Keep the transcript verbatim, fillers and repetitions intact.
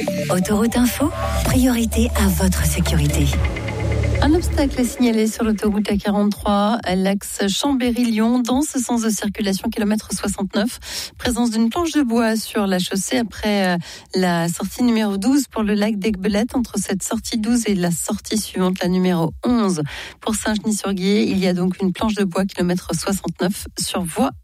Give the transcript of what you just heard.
Autoroute Info, priorité à votre sécurité. Un obstacle est signalé sur l'autoroute A quarante-trois, l'axe Chambéry-Lyon, dans ce sens de circulation, kilomètre soixante-neuf. Présence d'une planche de bois sur la chaussée après la sortie numéro douze pour le lac d'Aiguebelette. Entre cette sortie douze et la sortie suivante, la numéro onze pour Saint-Genis-sur-Guiers, il y a donc une planche de bois, kilomètre soixante-neuf, sur voie